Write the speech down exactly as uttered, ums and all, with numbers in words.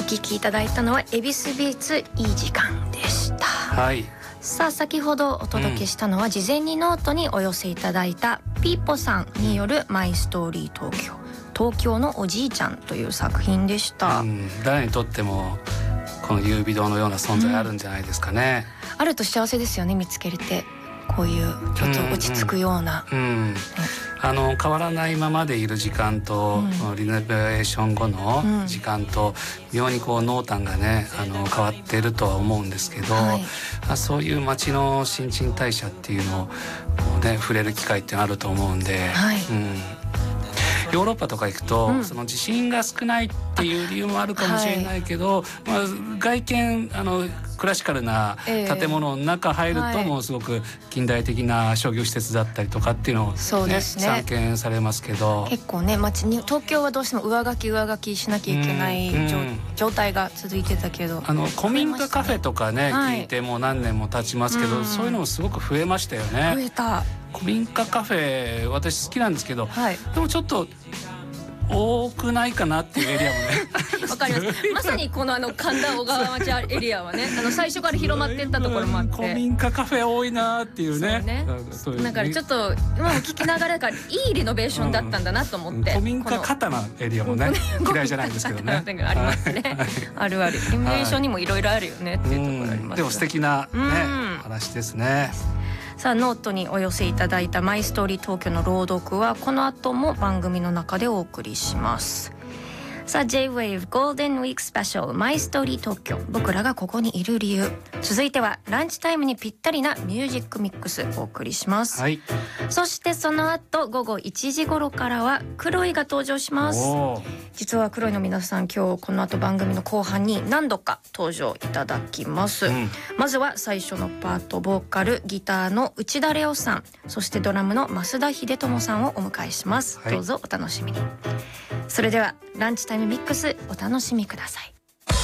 聴きいただいたのは恵比寿ビーツいい時間でした。 はい。 さあ先ほどお届けしたのは、うん、事前にノートにお寄せいただいたピーポさんによるマイストーリー東京、東京のおじいちゃんという作品でした、 うん、誰にとってもこの優美堂のような存在あるんじゃないですかね、 うん、あると幸せですよね。見つけれてこういうちょっと落ち着くような、 うんうんうん、あの変わらないままでいる時間と、うん、リノベーション後の時間と、うん、妙にこう濃淡がねあの変わっているとは思うんですけど、はい、そういう街の新陳代謝っていうのをこう、ね、触れる機会ってあると思うんで、はい、うん、ヨーロッパとか行くと、うん、その地震が少ないっていう理由もあるかもしれないけど、はい、まあ、外見あのクラシカルな建物の中入ると、えー、もうすごく近代的な商業施設だったりとかっていうのを、ね、そうですね、散見されますけど、 結構ね街に東京はどうしても上書き上書きしなきゃいけない、うんうん、状態が続いてたけど、 あの古民家カフェとかね、はい、聞いてもう何年も経ちますけど、うん、そういうのもすごく増えましたよね。 増えた。 古民家カフェ私好きなんですけど、はい、でもちょっと多くないかなっていうエリアもねわかります。まさにこのあの神田小川町エリアはね、あの最初から広まっていったところもあって、 古民家カフェ多いなっていうね。 そうね。だからちょっと今も聞きながらからいいリノベーションだったんだなと思って、うん、 古民家型なエリアもね嫌いじゃないんですけどねありますね、はい、あるあるリノベーションにもいろいろあるよねっていうところあります。 でも素敵なね話ですね。 さあノートにお寄せいただいたマイストーリー東京の朗読はこの後も番組の中でお送りします。さあ J-Wave Golden Week Special マイストーリー東京、僕らがここにいる理由。続いてはランチタイムにぴったりなミュージックミックスお送りします、はい、そしてその後午後いちじ頃からはクロイが登場します。実はクロイの皆さん今日この後番組の後半に何度か登場いただきます、うん、まずは最初のパートボーカルギターの内田レオさん、そしてドラムの増田秀友さんをお迎えします、はい、どうぞお楽しみに。それではランチタイムミックスお楽しみください。